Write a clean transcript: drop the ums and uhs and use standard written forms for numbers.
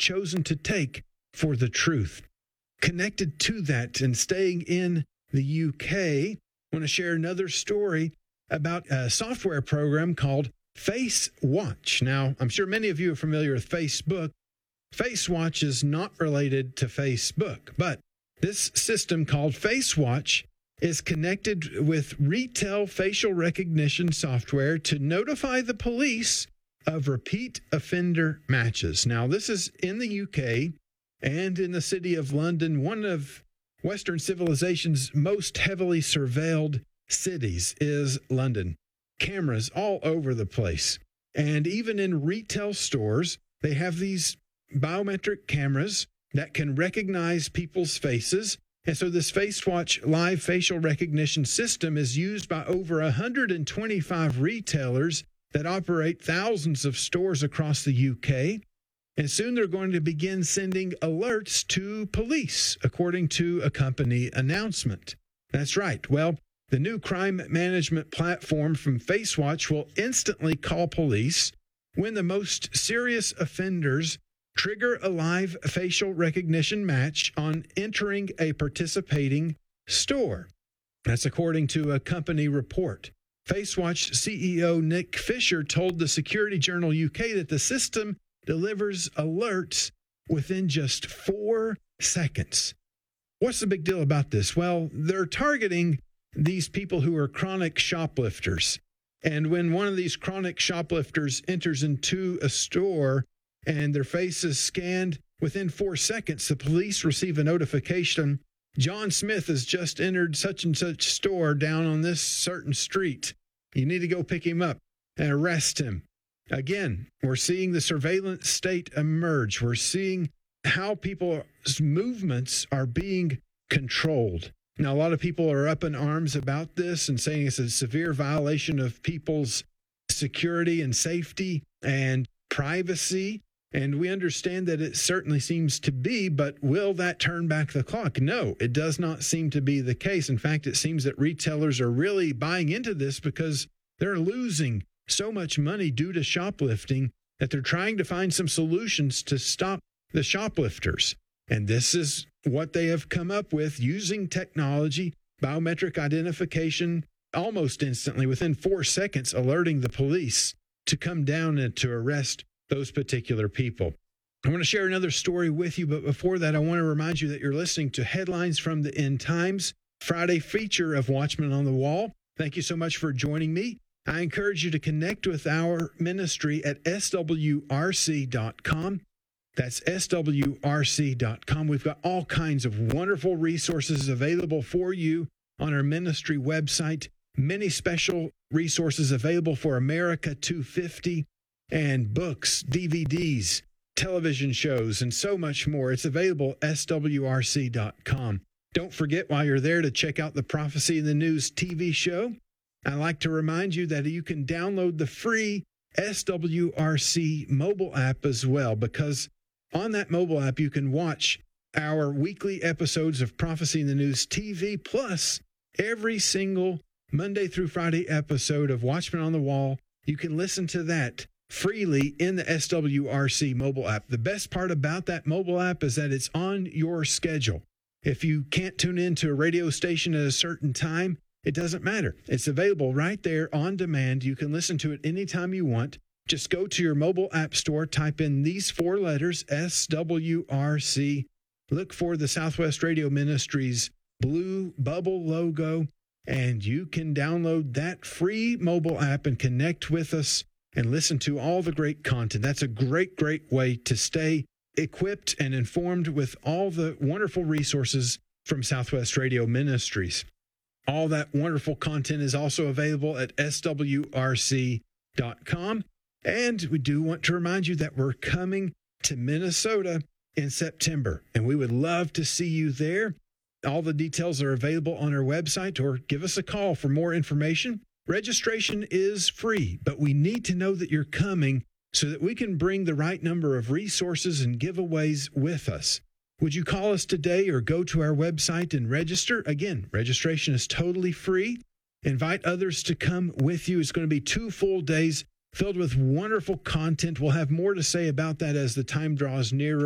chosen to take for the truth. Connected to that and staying in the UK, I want to share another story about a software program called FaceWatch. Now, I'm sure many of you are familiar with Facebook. FaceWatch is not related to Facebook, but this system called FaceWatch is connected with retail facial recognition software to notify the police of repeat offender matches. Now, this is in the UK and in the city of London, one of Western civilization's most heavily surveilled cities is London. Cameras all over the place. And even in retail stores, they have these biometric cameras that can recognize people's faces. And so this FaceWatch live facial recognition system is used by over 125 retailers that operate thousands of stores across the UK. And soon they're going to begin sending alerts to police, according to a company announcement. That's right. Well, the new crime management platform from FaceWatch will instantly call police when the most serious offenders trigger a live facial recognition match on entering a participating store. That's according to a company report. FaceWatch CEO Nick Fisher told the Security Journal UK that the system delivers alerts within just 4 seconds. What's the big deal about this? Well, they're targeting these people who are chronic shoplifters. And when one of these chronic shoplifters enters into a store and their face is scanned, within 4 seconds, the police receive a notification. John Smith has just entered such and such store down on this certain street. You need to go pick him up and arrest him. Again, we're seeing the surveillance state emerge. We're seeing how people's movements are being controlled. Now, a lot of people are up in arms about this and saying it's a severe violation of people's security and safety and privacy. And we understand that it certainly seems to be, but will that turn back the clock? No, it does not seem to be the case. In fact, it seems that retailers are really buying into this because they're losing so much money due to shoplifting that they're trying to find some solutions to stop the shoplifters. And this is what they have come up with using technology, biometric identification, almost instantly, within 4 seconds, alerting the police to come down and to arrest those particular people. I want to share another story with you, but before that, I want to remind you that you're listening to Headlines from the End Times, Friday feature of Watchmen on the Wall. Thank you so much for joining me. I encourage you to connect with our ministry at swrc.com. That's swrc.com. We've got all kinds of wonderful resources available for you on our ministry website. Many special resources available for America 250 and books, DVDs, television shows, and so much more. It's available at swrc.com. Don't forget while you're there to check out the Prophecy in the News TV show. I'd like to remind you that you can download the free SWRC mobile app as well, because on that mobile app, you can watch our weekly episodes of Prophecy in the News TV, plus every single Monday through Friday episode of Watchmen on the Wall. You can listen to that freely in the SWRC mobile app. The best part about that mobile app is that it's on your schedule. If you can't tune in to a radio station at a certain time, it doesn't matter. It's available right there on demand. You can listen to it anytime you want. Just go to your mobile app store, type in these 4 letters, SWRC, look for the Southwest Radio Ministries blue bubble logo, and you can download that free mobile app and connect with us and listen to all the great content. That's a great, great way to stay equipped and informed with all the wonderful resources from Southwest Radio Ministries. All that wonderful content is also available at swrc.com. And we do want to remind you that we're coming to Minnesota in September, and we would love to see you there. All the details are available on our website, or give us a call for more information. Registration is free, but we need to know that you're coming so that we can bring the right number of resources and giveaways with us. Would you call us today or go to our website and register? Again, registration is totally free. Invite others to come with you. It's going to be 2 full days filled with wonderful content. We'll have more to say about that as the time draws nearer.